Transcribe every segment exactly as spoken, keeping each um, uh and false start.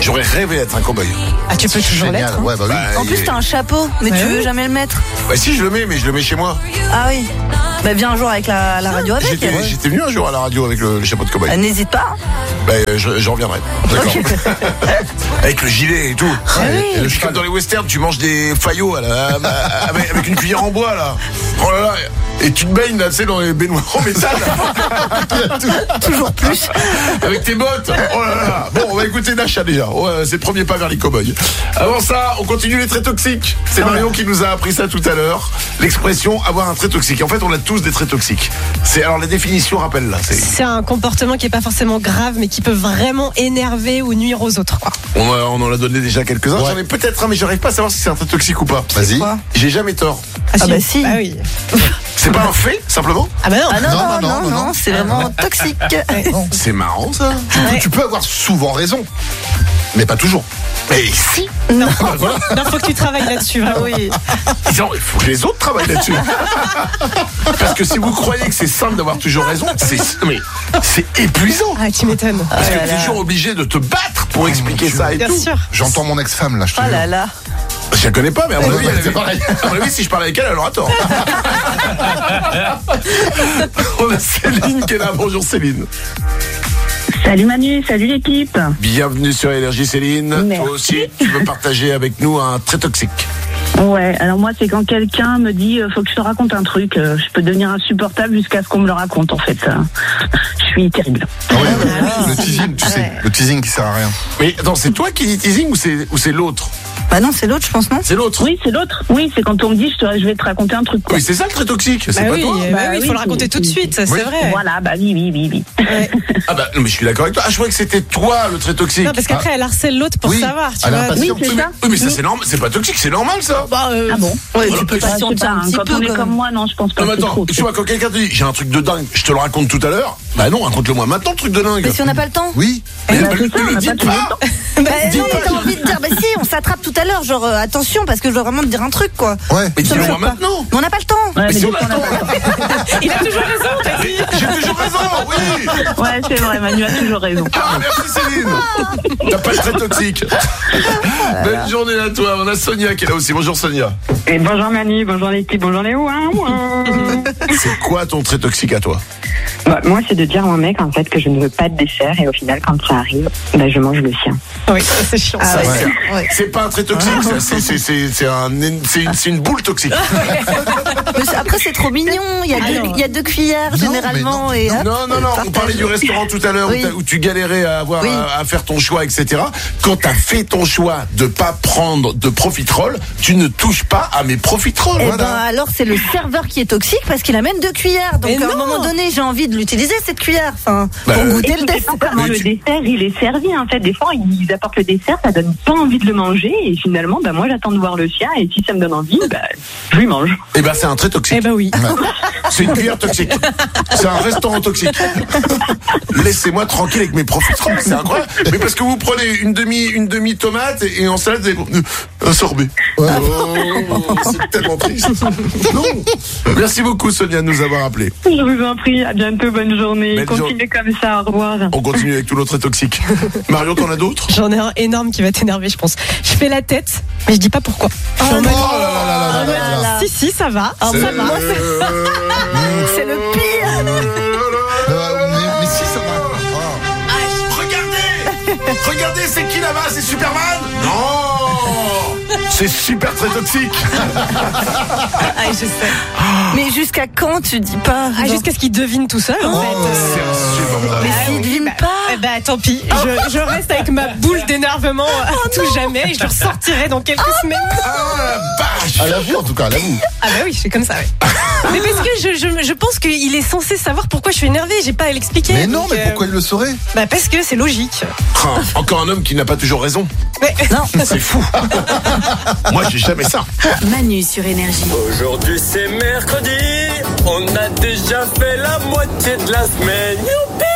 J'aurais rêvé d'être un cow-boy. Ah, tu peux toujours Génial. l'être. Hein. Ouais, bah oui. Bah, En il plus, est- t'as un chapeau, mais Ouais, tu oui. veux jamais le mettre. Bah si, je le mets, mais je le mets chez moi. Ah oui. Bah viens un jour avec la, la radio avec. J'étais, j'étais venu un jour à la radio avec le, le chapeau de cow-boy. Euh, N'hésite pas. Bah, euh, je, j'en reviendrai. D'accord. Avec le gilet et tout. Ah oui. Et puis comme dans les westerns, tu manges des faillots à la- à- avec, avec une cuillère en bois là. Oh là là. Et tu te baignes là, tu sais, dans les baignoires en métal. Toujours plus. Avec tes bottes. Oh là là. Bon, on va écouter Nacha déjà. Ouais, c'est le premier pas vers les cow-boys. Avant ça, on continue les traits toxiques. C'est Marion qui nous a appris ça tout à l'heure. L'expression avoir un trait toxique. En fait, on a tous des traits toxiques. C'est alors la définition, rappelle là. C'est, C'est un comportement qui est pas forcément grave, mais qui peut vraiment énerver ou nuire aux autres, quoi. on, a- on en a donné déjà quelques-uns. Ouais. J'en ai peut-être un, mais j'arrive pas à savoir si c'est un trait toxique ou pas. Vas-y. Quoi J'ai jamais tort. Ah bah si. Ah oui. C'est pas un fait, simplement. Ah bah non. Ah non, Non, non, non, non, non, non, non. c'est vraiment toxique. Non. C'est marrant ça. Tu, peux, tu peux avoir souvent raison, mais pas toujours. Mais si. Non. Non, faut que tu travailles là-dessus, Ah vraiment. oui. Non, il faut que les autres travaillent là-dessus. Parce que si vous croyez que c'est simple d'avoir toujours raison, c'est mais c'est épuisant. Ah, tu m'étonnes. Parce Oh que là t'es là. toujours obligé de te battre pour expliquer Dieu. ça et Bien tout. sûr. J'entends mon ex-femme là, je te Oh jure. là là. Je la connais pas, mais à mon Ouais, avis, ouais, elle c'est avait- pareil. à mon avis, si je parle avec elle, elle aura tort. On a Céline qui est là. Bonjour Céline. Salut Manu, salut l'équipe. Bienvenue sur Énergie Céline. Merci. Toi aussi, tu veux partager avec nous un trait toxique. Ouais, alors moi c'est quand quelqu'un me dit euh, faut que je te raconte un truc, euh, je peux devenir insupportable jusqu'à ce qu'on me le raconte en fait. Euh, Je suis terrible. Ah ouais, le teasing, tu sais, le teasing qui sert à rien. Mais attends, c'est toi qui dis teasing ou c'est, ou c'est l'autre? Bah non, c'est l'autre, je pense, non? C'est l'autre. Oui, c'est l'autre. Oui, c'est quand on me dit je, te, je vais te raconter un truc. Quoi. Oui, c'est ça le trait toxique, c'est Bah pas oui, toi. euh, bah oui, il oui, faut le raconter c'est- tout de suite, c'est Oui. vrai. Voilà, bah oui, oui, oui, oui. Ouais. Ah bah non, mais je suis d'accord avec toi. Ah, je croyais que c'était toi le trait toxique. Non, parce qu'après, elle harcèle l'autre pour Oui, savoir, tu elle a vois. pas- Oui, Oui, c'est mais, ça. oui, mais ça c'est normal, c'est pas toxique, c'est normal ça. Bah, euh, Ah bon. Ouais, Voilà, tu peux bah, Ah, je sais patienter pas, un hein, petit quand peu. on est quand comme même. moi, non, je pense pas Non, mais que c'est attends, trop. tu vois, quand quelqu'un te dit j'ai un truc de dingue, je te le raconte tout à l'heure. Bah non, raconte-le-moi maintenant, le truc de dingue. Mais si on n'a pas le temps. Oui. Mais Bah, ne c'est ça, on le n'a dites pas toujours pas. le temps. Bah Dis non, pas. mais t'as envie de dire, bah si, on s'attrape tout à l'heure, genre euh, attention, parce que je dois vraiment te dire un truc, quoi. Ouais. Mais Ça me dis-le-moi choque pas. maintenant. Mais on n'a pas le temps. Ouais, Mais mais si des on fois, a on n'a pas le temps. il a toujours raison, t'as dit. J'ai toujours raison, oui. Ouais, c'est vrai, Manu a toujours raison. Ah, merci Céline. T'as pas le trait toxique. Bonne journée à toi. On a Sonia qui est là aussi. Bonjour Sonia. Et bonjour Manu, bonjour l'équipe, bonjour Léo. Hein, ouais. C'est quoi ton trait toxique à toi? Bah, moi, c'est de dire à mon mec en fait que je ne veux pas de dessert et au final, quand ça arrive, bah, je mange le sien. Oui, ça, c'est chiant. Ah ça. ouais, ouais. c'est- ouais. C'est pas un trait toxique, ça. C'est, c'est, c'est, c'est, un, c'est, une, c'est une boule toxique. Mais c'est- après, c'est trop mignon. Il y a deux, il y a deux cuillères, Non, généralement. mais Et hop, Non, non, non, on partage. parlait du restaurant tout à l'heure Oui. où, t'as- où tu galérais à, avoir, Oui. à, à faire ton choix, et cetera. Quand t'as fait ton choix de pas prendre de profiterole, tu ne touches pas à mes profiteroles. Eh Voilà. ben alors c'est le serveur qui est toxique parce qu'il amène deux cuillères. Donc Mais à un non. moment donné, j'ai envie de l'utiliser cette cuillère. Enfin, Bah, pour euh, goûter Et le tu sais dessert. pas comment Mais le tu- dessert il est servi en fait. Des fois ils apportent le dessert, ça donne pas envie de le manger et finalement bah moi j'attends de voir le sien et si ça me donne envie, bah je lui mange. Eh ben, c'est un trait toxique. Eh ben oui. C'est une cuillère toxique. C'est un restaurant toxique. Laissez-moi tranquille avec mes profiteroles. C'est incroyable. Mais parce que vous prenez une demi, une demi tomate et, et en salade, vous avez un sorbet. Oh, c'est tellement triste. Non. Merci beaucoup, Sonia, de nous avoir appelés. Je vous en prie, à bientôt, bonne journée. Belle Continuez comme ça, au revoir. On continue avec tout notre toxique. Marion, t'en as d'autres? J'en ai un énorme qui va t'énerver, je pense. Je fais la tête, mais je dis pas pourquoi. Je suis en Oh mode, là là là là là Ah là là là. là. si, si, ça va. Ah, C'est- moi, moi, c'est- c'est le pire. Euh, mais, mais si ça va. Ah. Regardez! Regardez, c'est qui là-bas? C'est Superman? Non! C'est super très toxique. Ah, je sais. Mais jusqu'à quand tu dis pas? Ah, jusqu'à ce qu'il devine tout seul, en fait. C'est insupportable. Mais Ah s'il oui, devine bah, pas. eh bah tant pis, je, je reste avec ma boule d'énervement à tout jamais et je le ressortirai dans quelques semaines. Ah la vache! À l'avoue, en tout cas, à l'avoue. Ah bah oui, je suis comme ça, ouais. Mais parce que je, je, je pense qu'il est censé savoir pourquoi je suis énervée, j'ai pas à l'expliquer. Mais non, donc, mais euh, pourquoi il le saurait? Bah parce que c'est logique. Ah, encore un homme qui n'a pas toujours raison. Ouais. Non. C'est fou. Moi, j'ai jamais ça. Manu sur Énergie. Aujourd'hui c'est mercredi, on a déjà fait la moitié de la semaine. Youpi!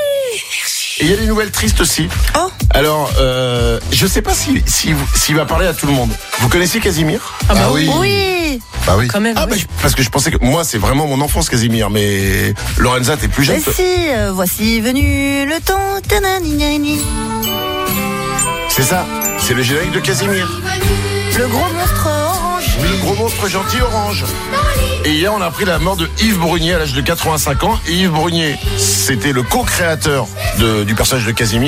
Et il y a des nouvelles tristes aussi. Oh. Alors, euh, je sais pas si, si, s'il va parler à tout le monde. Vous connaissez Casimir? Ah bah Ah oui. Oui. Bah oui. Quand même. Ah, oui. bah, je- parce que je pensais que moi, c'est vraiment mon enfance, Casimir. Mais Lorenza, t'es plus jeune. Mais si, euh, voici venu le temps. Tanani. C'est C'est ça, c'est le générique de Casimir. Le gros monstre orange. Oui, le gros monstre gentil orange. Et hier, on a appris la mort de Yves Brunier à l'âge de quatre-vingt-cinq ans. Et Yves Brunier, c'était le co-créateur de, du personnage de Casimir.